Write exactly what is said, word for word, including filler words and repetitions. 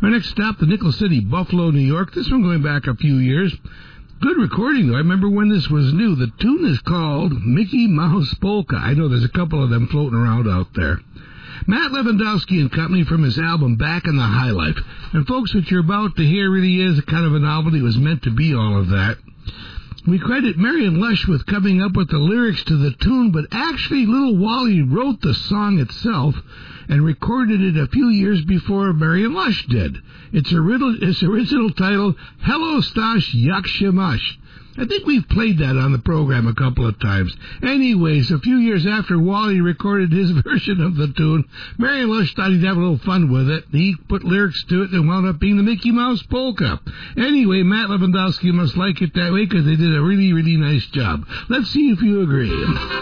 Our next stop, the Nickel City, Buffalo, New York. This one going back a few years. Good recording, though. I remember when this was new. The tune is called Mickey Mouse Polka. I know there's a couple of them floating around out there. Matt Lewandowski and Company from his album Back in the High Life. And folks, what you're about to hear really is a kind of a novelty. It was meant to be all of that. We credit Marion Lush with coming up with the lyrics to the tune, but actually Little Wally wrote the song itself and recorded it a few years before Marion Lush did. Its original, its original title, Hello Stash Yakshamash. I think we've played that on the program a couple of times. Anyways, a few years after Wally recorded his version of the tune, Marion Lush thought he'd have a little fun with it. He put lyrics to it and wound up being the Mickey Mouse Polka. Anyway, Matt Lewandowski must like it that way because they did a really, really nice job. Let's see if you agree.